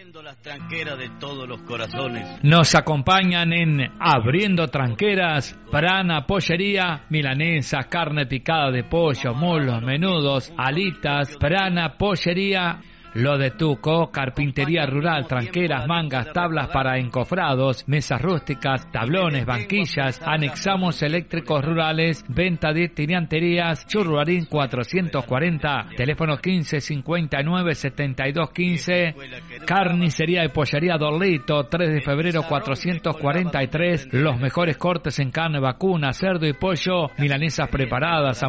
Abriendo las tranqueras de todos los corazones. Nos acompañan en Abriendo Tranqueras, Prana Pollería, milanesas, carne picada de pollo, muslos, menudos, alitas, Prana Pollería. Lo de Tuco, carpintería rural, tranqueras, mangas, tablas para encofrados, mesas rústicas, tablones, banquillas, anexamos eléctricos rurales, venta de tiranterías, Churruarín 440, teléfono 1559-7215, carnicería y pollería Dorlito, 3 de febrero 443, los mejores cortes en carne vacuna, cerdo y pollo, milanesas preparadas,